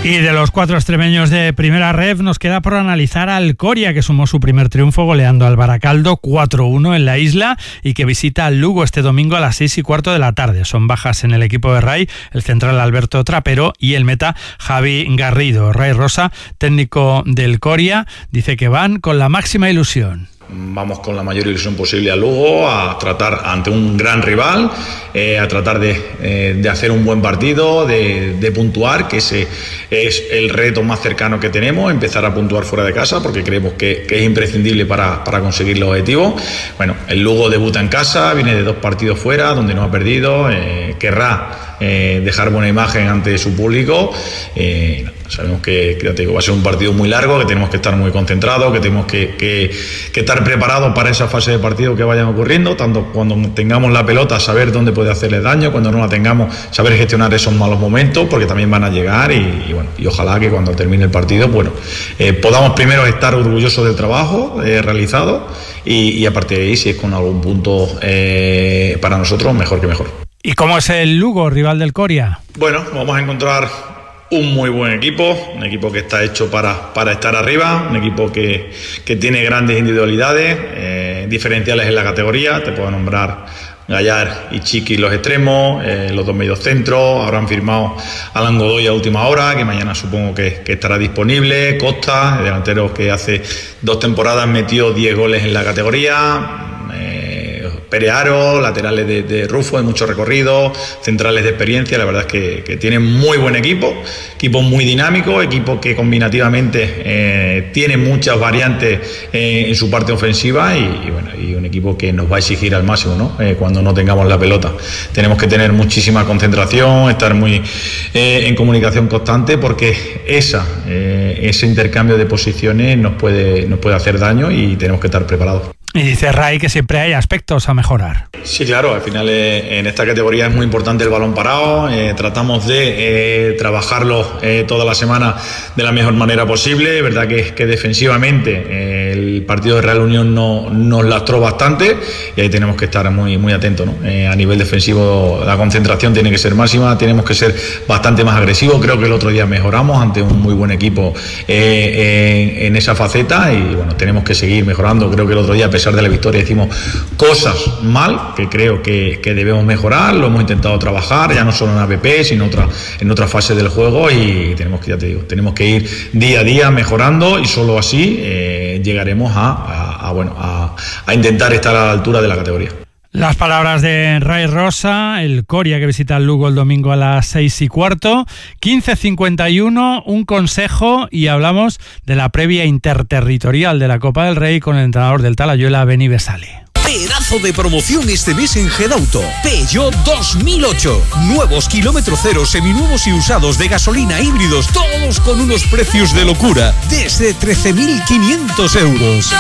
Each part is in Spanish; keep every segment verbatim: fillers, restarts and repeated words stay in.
Y de los cuatro extremeños de primera ref nos queda por analizar al Coria, que sumó su primer triunfo goleando al Baracaldo cuatro uno en la isla y que visita al Lugo este domingo a las seis y cuarto de la tarde. Son bajas en el equipo de Ray, el central Alberto Trapero y el meta Javi Garrido. Ray Rosa, técnico del Coria, dice que van con la máxima ilusión. Vamos con la mayor ilusión posible a Lugo, a tratar ante un gran rival, eh, a tratar de, eh, de hacer un buen partido, de, de puntuar, que ese es el reto más cercano que tenemos, empezar a puntuar fuera de casa, porque creemos que, que es imprescindible para, para conseguir los objetivos. Bueno, el Lugo debuta en casa, viene de dos partidos fuera, donde no ha perdido, eh, querrá eh, dejar buena imagen ante su público. Eh, sabemos que, que te digo, va a ser un partido muy largo, que tenemos que estar muy concentrados, que tenemos que, que, que estar preparados para esa fase de partido que vayan ocurriendo, tanto cuando tengamos la pelota, saber dónde puede hacerle daño, cuando no la tengamos, saber gestionar esos malos momentos, porque también van a llegar y, y bueno, y ojalá que cuando termine el partido, bueno, eh, podamos primero estar orgullosos del trabajo eh, realizado y, y a partir de ahí, si es con algún punto eh, para nosotros, mejor que mejor. ¿Y cómo es el Lugo, rival del Coria? Bueno, vamos a encontrar un muy buen equipo, un equipo que está hecho para, para estar arriba, un equipo que, que tiene grandes individualidades, eh, diferenciales en la categoría. Te puedo nombrar Gallar y Chiqui los extremos, eh, los dos mediocentros. Ahora han firmado a Alan Godoy a última hora, que mañana supongo que, que estará disponible. Costa, el delantero que hace dos temporadas metió diez goles en la categoría. Perearo, laterales de, de Rufo, de mucho recorrido, centrales de experiencia. La verdad es que, que tienen muy buen equipo, equipo muy dinámico, equipo que combinativamente eh, tiene muchas variantes eh, en su parte ofensiva y, y bueno, y un equipo que nos va a exigir al máximo, ¿no? Eh, cuando no tengamos la pelota. Tenemos que tener muchísima concentración, estar muy eh, en comunicación constante, porque esa, eh, ese intercambio de posiciones nos puede, nos puede hacer daño y tenemos que estar preparados. Y dice Ray que siempre hay aspectos a mejorar. Sí, claro, al final eh, en esta categoría es muy importante el balón parado. Eh, tratamos de eh, trabajarlo eh, toda la semana de la mejor manera posible. Es verdad que, que defensivamente eh, el partido de Real Unión no, nos lastró bastante y ahí tenemos que estar muy, muy atentos, ¿no? Eh, a nivel defensivo la concentración tiene que ser máxima, tenemos que ser bastante más agresivos. Creo que el otro día mejoramos ante un muy buen equipo eh, en, en esa faceta y bueno, tenemos que seguir mejorando. Creo que el otro día, a pesar de la victoria, hicimos cosas mal que creo que, que debemos mejorar. Lo hemos intentado trabajar ya no solo en A P P sino otra, en otra fase del juego y tenemos que, ya te digo, tenemos que ir día a día mejorando y solo así eh, llegaremos a, a, a, bueno, a, a intentar estar a la altura de la categoría. Las palabras de Ray Rosa, el Coria que visita el Lugo el domingo a las seis y cuarto, quince cincuenta y uno, un consejo y hablamos de la previa interterritorial de la Copa del Rey con el entrenador del Talayuela, Beni Besale. Pedazo de promoción este mes en Gedauto. Peugeot dos mil ocho. Nuevos kilómetro cero, seminuevos y usados de gasolina, híbridos, todos con unos precios de locura, desde trece mil quinientos euros.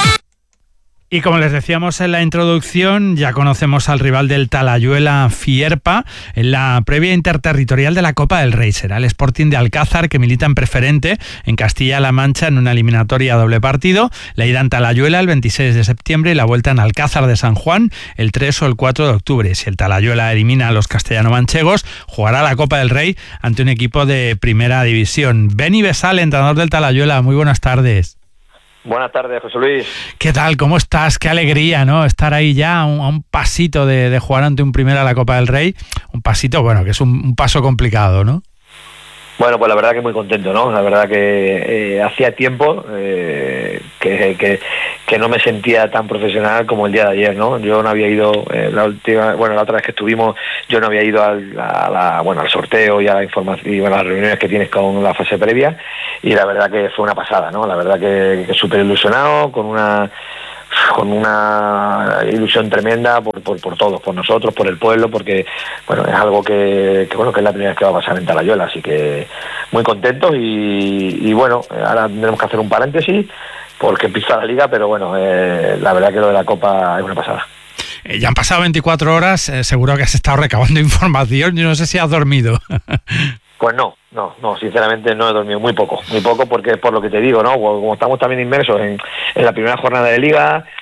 Y como les decíamos en la introducción, ya conocemos al rival del Talayuela, Fierpa, en la previa interterritorial de la Copa del Rey. Será el Sporting de Alcázar, que milita en preferente en Castilla-La Mancha en una eliminatoria a doble partido. La ida en Talayuela el veintiséis de septiembre y la vuelta en Alcázar de San Juan el tres o el cuatro de octubre. Si el Talayuela elimina a los castellano-manchegos, jugará la Copa del Rey ante un equipo de primera división. Beni Besale, entrenador del Talayuela, muy buenas tardes. Buenas tardes, José Luis. ¿Qué tal? ¿Cómo estás? Qué alegría, ¿no? Estar ahí ya a un, a un pasito de, de jugar ante un primera a la Copa del Rey. Un pasito, bueno, que es un, un paso complicado, ¿no? Bueno, pues la verdad que muy contento, ¿no? La verdad que eh, hacía tiempo eh, que, que, que no me sentía tan profesional como el día de ayer, ¿no? Yo no había ido, eh, la última, bueno, la otra vez que estuvimos, yo no había ido al, a la, bueno, al sorteo y a la información y bueno, a las reuniones que tienes con la fase previa y la verdad que fue una pasada, ¿no? La verdad que, que súper ilusionado, con una con una ilusión tremenda por, por, por todos, por nosotros, por el pueblo, porque bueno, es algo que, que bueno que es la primera vez que va a pasar en Talayuela, así que muy contentos y, y bueno, ahora tendremos que hacer un paréntesis porque empieza la liga, pero bueno, eh, la verdad que lo de la Copa es una pasada. Eh, ya han pasado veinticuatro horas, eh, seguro que has estado recabando información, yo no sé si has dormido. Pues no, no, no, sinceramente no he dormido muy poco, muy poco porque por lo que te digo, ¿no? Como estamos también inmersos en, en la primera jornada de liga,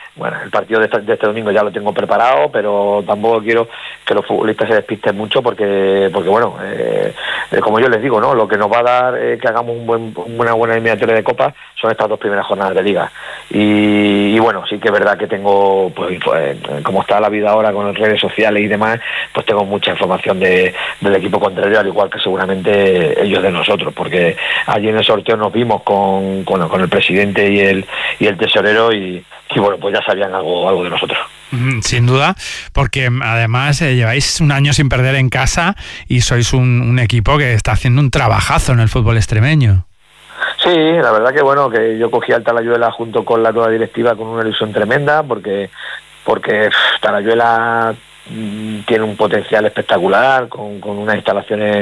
bueno, el partido de este, de este domingo ya lo tengo preparado, pero tampoco quiero que los futbolistas se despisten mucho porque, porque bueno, eh, como yo les digo, ¿no? Lo que nos va a dar eh, que hagamos un buen, una buena eliminatoria de Copa son estas dos primeras jornadas de Liga. Y, y bueno, sí que es verdad que tengo, pues, pues como está la vida ahora con las redes sociales y demás, pues tengo mucha información de, del equipo contrario, al igual que seguramente ellos de nosotros, porque allí en el sorteo nos vimos con, con, con el presidente y el, y el tesorero y, y bueno, pues ya sabían algo, algo de nosotros. Sin duda, porque además eh, lleváis un año sin perder en casa y sois un, un equipo que está haciendo un trabajazo en el fútbol extremeño. Sí, la verdad que bueno, que yo cogí al Talayuela junto con la nueva directiva con una ilusión tremenda, porque porque pff, Talayuela mmm, tiene un potencial espectacular, con, con unas instalaciones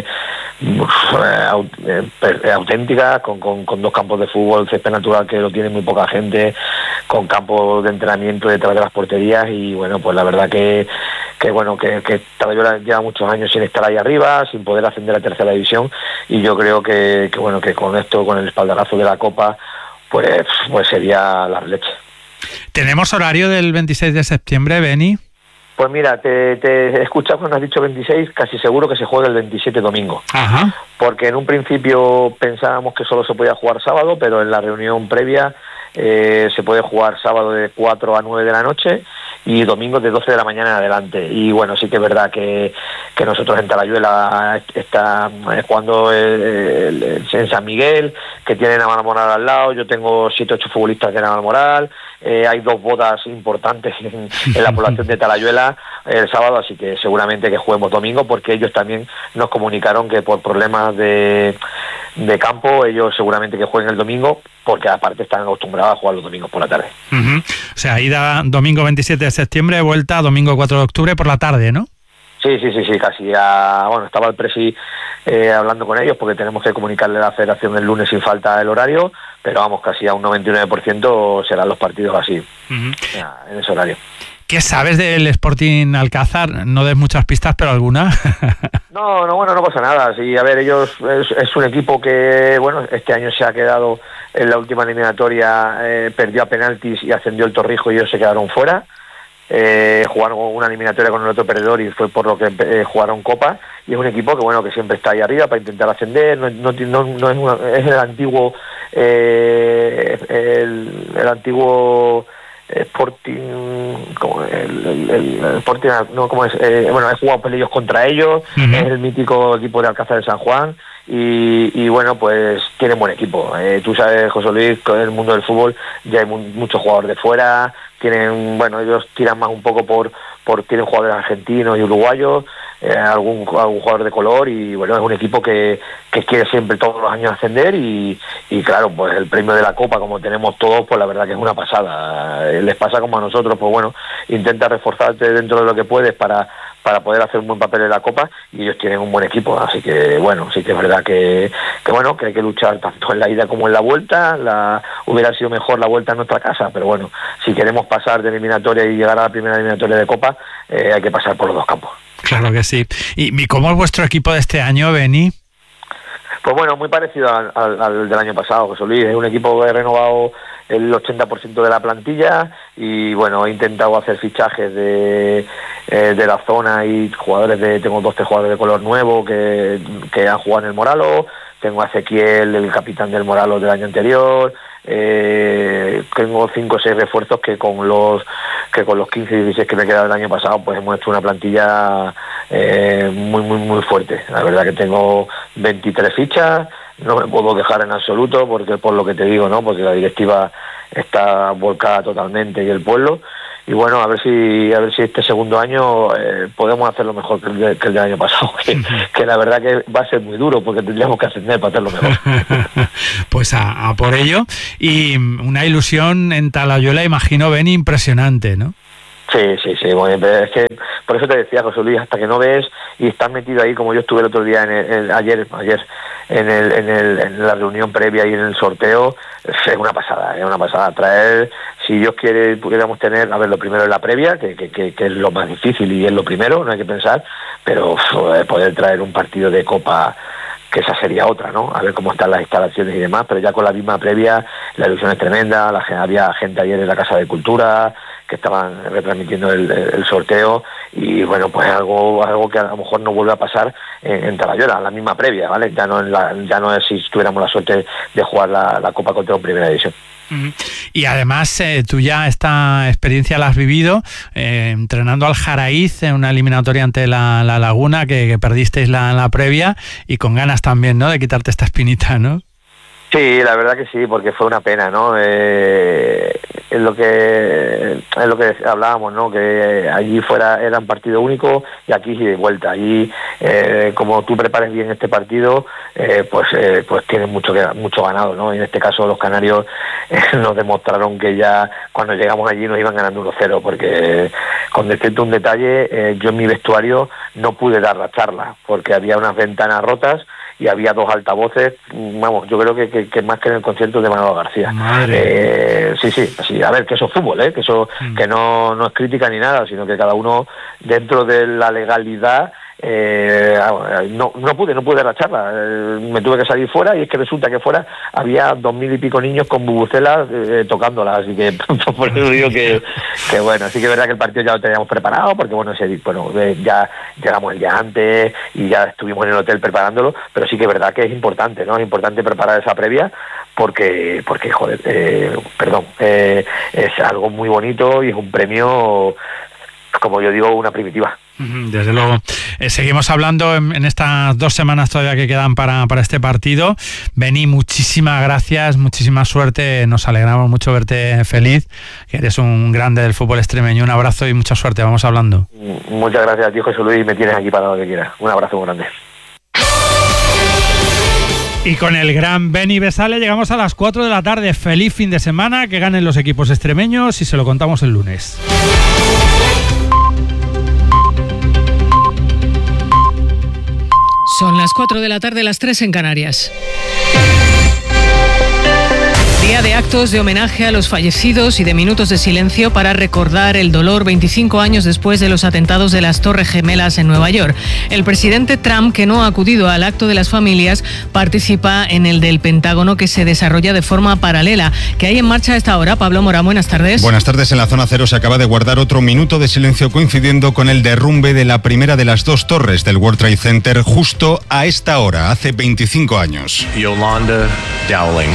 eh, auténticas, con, con, con dos campos de fútbol, césped natural que lo tiene muy poca gente, con campos de entrenamiento detrás de las porterías y bueno, pues la verdad que que bueno, que, que Talayuela lleva muchos años sin estar ahí arriba, sin poder ascender a tercera división y yo creo que, que bueno, que con esto, con el espaldarazo de la Copa, pues, pues sería la leche. ¿Tenemos horario del veintiséis de septiembre, Beni? Pues mira, te, te he escuchado cuando has dicho veintiséis, casi seguro que se juega el veintisiete domingo. Ajá. Porque en un principio pensábamos que solo se podía jugar sábado, pero en la reunión previa eh, se puede jugar sábado de cuatro a nueve de la noche y domingo de doce de la mañana en adelante. Y bueno, sí que es verdad que, que nosotros en Talayuela está jugando el, el, el, en San Miguel, que tiene Navalmoral al lado, yo tengo siete ocho futbolistas de Navalmoral, eh, hay dos bodas importantes en, en la población de Talayuela el sábado, así que seguramente que juguemos domingo, porque ellos también nos comunicaron que por problemas de, de campo, ellos seguramente que jueguen el domingo, porque aparte están acostumbrados a jugar los domingos por la tarde. Uh-huh. O sea, ida domingo veintisiete de septiembre, vuelta domingo cuatro de octubre por la tarde, ¿no? Sí, sí, sí, sí, casi ya, bueno, estaba el presi eh, hablando con ellos porque tenemos que comunicarle a la federación el lunes sin falta el horario, pero vamos, casi a un noventa y nueve por ciento serán los partidos así, uh-huh. ya, en ese horario. ¿Qué sabes del Sporting Alcázar? No des muchas pistas, pero alguna. No, no, bueno, no pasa nada. Sí, a ver, ellos es, es un equipo que, bueno, este año se ha quedado en la última eliminatoria, eh, perdió a penaltis y ascendió el Torrijos y ellos se quedaron fuera. Eh, jugaron una eliminatoria con el otro perdedor y fue por lo que eh, jugaron Copa, y es un equipo que bueno que siempre está ahí arriba para intentar ascender. No, no, no, no es, una, es el antiguo eh, el, el antiguo Sporting, como el, el, el, el Sporting, no, como es, eh, bueno, he jugado peleos contra ellos, uh-huh. Es el mítico equipo de Alcázar de San Juan y, y bueno, pues tienen buen equipo. Eh, tú sabes, José Luis, que en el mundo del fútbol ya hay mu- muchos jugadores de fuera, tienen, bueno, ellos tiran más un poco por, por tienen jugadores argentinos y uruguayos, eh, algún, algún jugador de color y bueno, es un equipo que, que quiere siempre todos los años ascender y, y claro, pues el premio de la Copa, como tenemos todos, pues la verdad que es una pasada. Les pasa como a nosotros, pues bueno, intenta reforzarte dentro de lo que puedes para para poder hacer un buen papel en la Copa y ellos tienen un buen equipo, así que bueno, sí que es verdad que, que bueno, que hay que luchar tanto en la ida como en la vuelta. La, hubiera sido mejor la vuelta en nuestra casa, pero bueno, si queremos pasar de eliminatoria y llegar a la primera eliminatoria de Copa, eh, hay que pasar por los dos campos. Claro que sí. ¿Y cómo es vuestro equipo de este año, Beni? Pues bueno, muy parecido al, al, al del año pasado, José Luis. Es un equipo que ha renovado el ochenta por ciento de la plantilla y bueno, he intentado hacer fichajes de, eh, de la zona y jugadores de, tengo dos tres jugadores de color nuevo que, que han jugado en el Moralo, tengo a Ezequiel, el capitán del Moralo del año anterior, eh, tengo cinco o seis refuerzos que con los que con los quince y dieciséis que me he quedado el año pasado pues hemos hecho una plantilla eh, muy muy muy fuerte. La verdad que tengo veintitrés fichas, no me puedo quejar en absoluto porque por lo que te digo, ¿no? Porque la directiva está volcada totalmente y el pueblo, y bueno, a ver si a ver si este segundo año eh, podemos hacerlo mejor que el, de, que el del año pasado, que, que la verdad que va a ser muy duro porque tendríamos que ascender para hacerlo mejor. Pues a, a por ello, y una ilusión en Talayuela, imagino, Beni, impresionante, ¿no? Sí, sí, sí, bueno, es que por eso te decía, José Luis, hasta que no ves y estás metido ahí, como yo estuve el otro día, en el, en, ayer ayer en, el, en, el, en la reunión previa y en el sorteo, es una pasada, es una pasada. Traer, si Dios quiere, pudiéramos tener, a ver, lo primero es la previa, que, que, que, que es lo más difícil y es lo primero, no hay que pensar, pero uf, poder traer un partido de Copa, que esa sería otra, ¿no? A ver cómo están las instalaciones y demás, pero ya con la misma previa, la ilusión es tremenda. La, había gente ayer en la Casa de Cultura que estaban retransmitiendo el, el sorteo, y bueno, pues algo algo que a lo mejor no vuelve a pasar en, en Talayuela, la misma previa, ¿vale? Ya no, en la, ya no es si tuviéramos la suerte de jugar la, la Copa Control en primera división. Y además eh, tú ya esta experiencia la has vivido eh, entrenando al Jaraíz en una eliminatoria ante la, la Laguna que, que perdisteis la, la previa, y con ganas también, ¿no?, de quitarte esta espinita, ¿no? Sí, la verdad que sí, porque fue una pena, ¿no? Eh, es lo que es lo que hablábamos, ¿no? Que allí fuera era un partido único y aquí sí de vuelta. Allí, eh, como tú prepares bien este partido, eh, pues eh, pues tienes mucho que mucho ganado, ¿no? Y en este caso los canarios eh, nos demostraron que ya cuando llegamos allí nos iban ganando uno cero, porque con decirte un detalle, eh, yo en mi vestuario no pude dar la charla porque había unas ventanas rotas y había dos altavoces, vamos, yo creo que, que, que más que en el concierto de Manolo García. Eh, sí, sí, sí, a ver, que eso es fútbol, ¿eh? Que eso mm. que no, no es crítica ni nada, sino que cada uno dentro de la legalidad. Eh, no, no pude, no pude dar la charla, eh, me tuve que salir fuera, y es que resulta que fuera había dos mil y pico niños con bubucelas eh, tocándolas, así que por eso digo que, que bueno, sí que es verdad que el partido ya lo teníamos preparado, porque bueno, ese, bueno eh, ya llegamos el día antes y ya estuvimos en el hotel preparándolo, pero sí que es verdad que es importante, ¿no? Es importante preparar esa previa porque, porque joder, eh, perdón, eh, es algo muy bonito y es un premio, como yo digo, una primitiva. Desde luego. Eh, seguimos hablando en, en estas dos semanas todavía que quedan para, para este partido. Beni, muchísimas gracias, muchísima suerte. Nos alegramos mucho verte feliz, que eres un grande del fútbol extremeño. Un abrazo y mucha suerte. Vamos hablando. Muchas gracias a ti, José Luis. Me tienes aquí para lo que quieras. Un abrazo muy grande. Y con el gran Beni Besale llegamos a las cuatro de la tarde. Feliz fin de semana, que ganen los equipos extremeños y se lo contamos el lunes. Son las cuatro de la tarde, las tres en Canarias. Día de actos de homenaje a los fallecidos y de minutos de silencio para recordar el dolor veinticinco años después de los atentados de las Torres Gemelas en Nueva York. El presidente Trump, que no ha acudido al acto de las familias, participa en el del Pentágono, que se desarrolla de forma paralela. ¿Qué hay en marcha a esta hora? Pablo Morán, buenas tardes. Buenas tardes. En la zona cero se acaba de guardar otro minuto de silencio coincidiendo con el derrumbe de la primera de las dos torres del World Trade Center justo a esta hora, hace veinticinco años. Yolanda Dowling.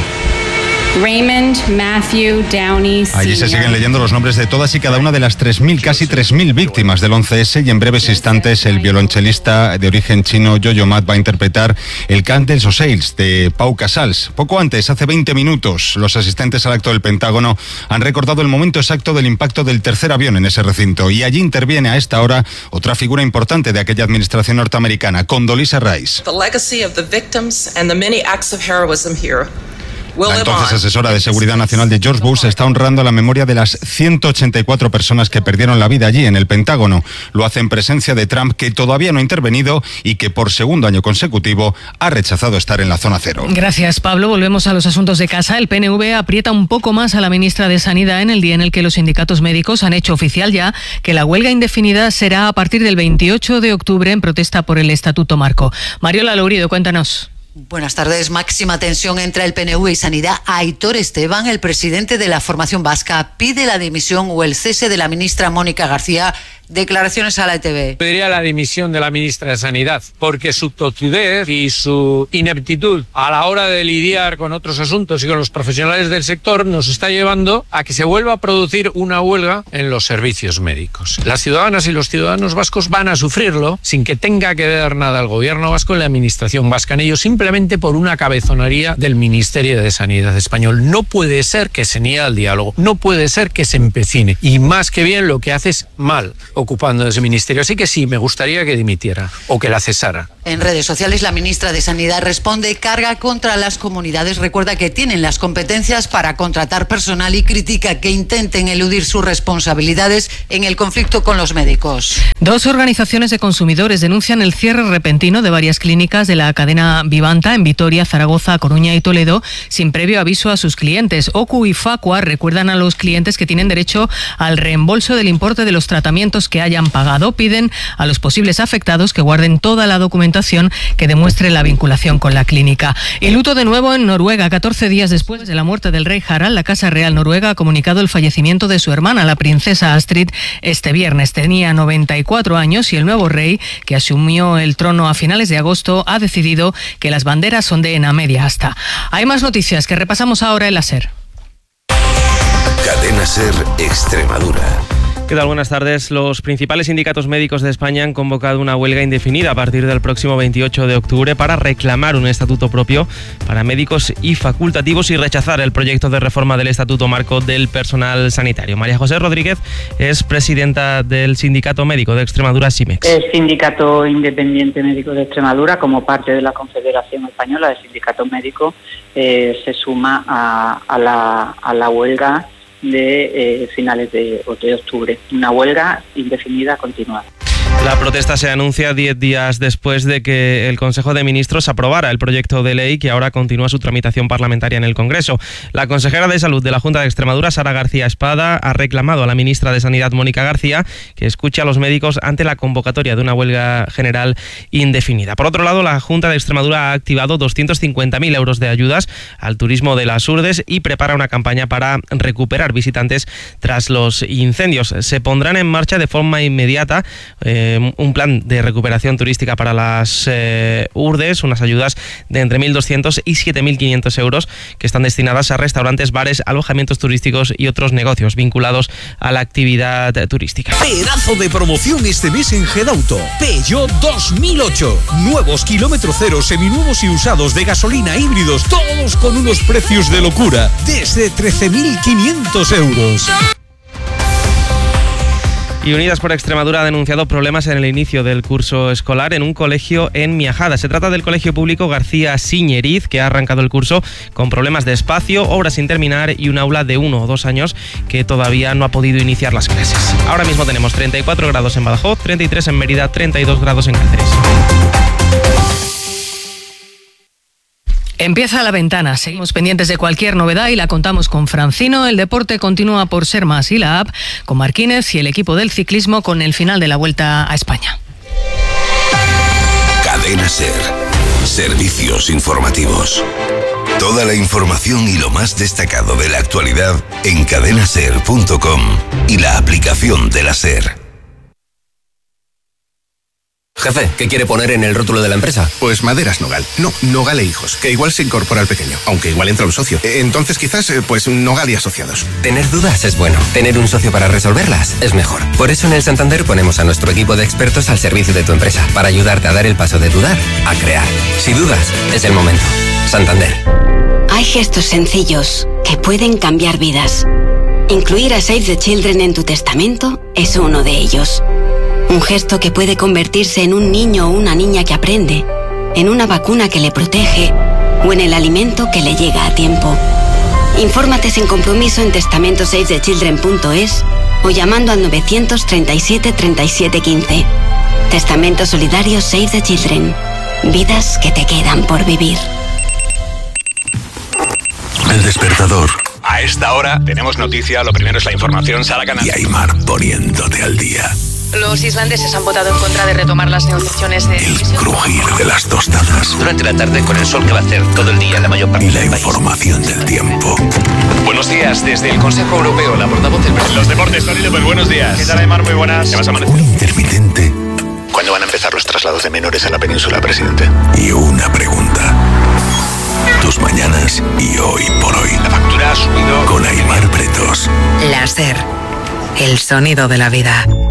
Raymond Matthew Downey senior Allí se siguen leyendo los nombres de todas y cada una de las tres mil, casi tres mil víctimas del once ese, y en breves instantes el violonchelista de origen chino Yo-Yo Ma va a interpretar el Cant dels Ocells de Pau Casals. Poco antes, hace veinte minutos, los asistentes al acto del Pentágono han recordado el momento exacto del impacto del tercer avión en ese recinto, y allí interviene a esta hora otra figura importante de aquella administración norteamericana, Condoleezza Rice. The legacy of the victims and the many acts of heroism here. La entonces asesora de Seguridad Nacional de George Bush está honrando la memoria de las ciento ochenta y cuatro personas que perdieron la vida allí en el Pentágono. Lo hace en presencia de Trump, que todavía no ha intervenido y que por segundo año consecutivo ha rechazado estar en la zona cero. Gracias, Pablo. Volvemos a los asuntos de casa. El P N V aprieta un poco más a la ministra de Sanidad en el día en el que los sindicatos médicos han hecho oficial ya que la huelga indefinida será a partir del veintiocho de octubre en protesta por el Estatuto Marco. Mariola Lourido, cuéntanos. Buenas tardes. Máxima tensión entre el P N V y Sanidad. Aitor Esteban, el presidente de la formación vasca, pide la dimisión o el cese de la ministra Mónica García. Declaraciones a la E T V. Pediría la dimisión de la ministra de Sanidad, porque su totudez y su ineptitud a la hora de lidiar con otros asuntos y con los profesionales del sector nos está llevando a que se vuelva a producir una huelga en los servicios médicos. Las ciudadanas y los ciudadanos vascos van a sufrirlo sin que tenga que ver nada el gobierno vasco en la administración vasca en ello, simplemente por una cabezonería del Ministerio de Sanidad español. No puede ser que se niegue al diálogo, no puede ser que se empecine, y más que bien lo que hace es mal ocupando ese ministerio. Así que sí, me gustaría que dimitiera o que la cesara. En redes sociales, la ministra de Sanidad responde: carga contra las comunidades. Recuerda que tienen las competencias para contratar personal y critica que intenten eludir sus responsabilidades en el conflicto con los médicos. Dos organizaciones de consumidores denuncian el cierre repentino de varias clínicas de la cadena Vivanta en Vitoria, Zaragoza, Coruña y Toledo sin previo aviso a sus clientes. O C U y Facua recuerdan a los clientes que tienen derecho al reembolso del importe de los tratamientos que hayan pagado. Piden a los posibles afectados que guarden toda la documentación documentación que demuestre la vinculación con la clínica. Y luto de nuevo en Noruega. catorce días después de la muerte del rey Harald, la Casa Real Noruega ha comunicado el fallecimiento de su hermana, la princesa Astrid, este viernes. Tenía noventa y cuatro años y el nuevo rey, que asumió el trono a finales de agosto, ha decidido que las banderas ondeen a media asta. Hay más noticias que repasamos ahora en la SER. Cadena SER Extremadura. ¿Qué tal? Buenas tardes. Los principales sindicatos médicos de España han convocado una huelga indefinida a partir del próximo veintiocho de octubre para reclamar un estatuto propio para médicos y facultativos y rechazar el proyecto de reforma del Estatuto Marco del Personal Sanitario. María José Rodríguez es presidenta del Sindicato Médico de Extremadura, SIMEX. El Sindicato Independiente Médico de Extremadura, como parte de la Confederación Española de Sindicatos Médicos, eh, se suma a, a, la, a la huelga de eh, finales de, de octubre, una huelga indefinida continuada. La protesta se anuncia diez días después de que el Consejo de Ministros aprobara el proyecto de ley que ahora continúa su tramitación parlamentaria en el Congreso. La consejera de Salud de la Junta de Extremadura, Sara García Espada, ha reclamado a la ministra de Sanidad, Mónica García, que escuche a los médicos ante la convocatoria de una huelga general indefinida. Por otro lado, la Junta de Extremadura ha activado doscientos cincuenta mil euros de ayudas al turismo de las Urdes y prepara una campaña para recuperar visitantes tras los incendios. Se pondrán en marcha de forma inmediata eh, un plan de recuperación turística para las eh, Urdes, unas ayudas de entre mil doscientos y siete mil quinientos euros que están destinadas a restaurantes, bares, alojamientos turísticos y otros negocios vinculados a la actividad turística. Pedazo de promoción este mes en Gedauto. Peugeot dos mil ocho. Nuevos kilómetro cero, seminuevos y usados de gasolina, híbridos, todos con unos precios de locura, desde trece mil quinientos euros. Y Unidas por Extremadura ha denunciado problemas en el inicio del curso escolar en un colegio en Miajada. Se trata del colegio público García Siñeriz, que ha arrancado el curso con problemas de espacio, obras sin terminar y un aula de uno o dos años que todavía no ha podido iniciar las clases. Ahora mismo tenemos treinta y cuatro grados en Badajoz, treinta y tres en Mérida, treinta y dos grados en Cáceres. Empieza La Ventana. Seguimos pendientes de cualquier novedad y la contamos con Francino. El deporte continúa por Ser Más y la app, con Marquínez y el equipo del ciclismo con el final de la Vuelta a España. Cadena SER. Servicios informativos. Toda la información y lo más destacado de la actualidad en cadena ser punto com y la aplicación de la SER. Jefe, ¿qué quiere poner en el rótulo de la empresa? Pues Maderas Nogal. No, Nogal e Hijos, que igual se incorpora al pequeño, aunque igual entra un socio. Entonces quizás, pues Nogal y Asociados. Tener dudas es bueno. Tener un socio para resolverlas es mejor. Por eso en el Santander ponemos a nuestro equipo de expertos al servicio de tu empresa, para ayudarte a dar el paso de dudar a crear. Si dudas, es el momento. Santander. Hay gestos sencillos que pueden cambiar vidas. Incluir a Save the Children en tu testamento es uno de ellos. Un gesto que puede convertirse en un niño o una niña que aprende, en una vacuna que le protege o en el alimento que le llega a tiempo. Infórmate sin compromiso en testamento save the children punto es o llamando al novecientos treinta y siete treinta y siete quince. Testamento solidario Save the Children. Vidas que te quedan por vivir. El despertador. A esta hora tenemos noticia, lo primero es la información, Sara Canal. Y Aymar poniéndote al día. Los islandeses han votado en contra de retomar las negociaciones de... El crujir de las tostadas. Durante la tarde con el sol que va a hacer todo el día en la mayor parte y del la información del tiempo. Buenos días, desde el Consejo Europeo, la portavoz del... Los deportes, Tony López, buenos días. ¿Qué tal, Aymar? Muy buenas. ¿Qué vas a amanecer? Un intermitente. ¿Cuándo van a empezar los traslados de menores a la península, presidente? Y una pregunta. Tus mañanas y hoy por hoy. La factura ha subido... Con Aymar Pretos. La SER. El sonido de la vida.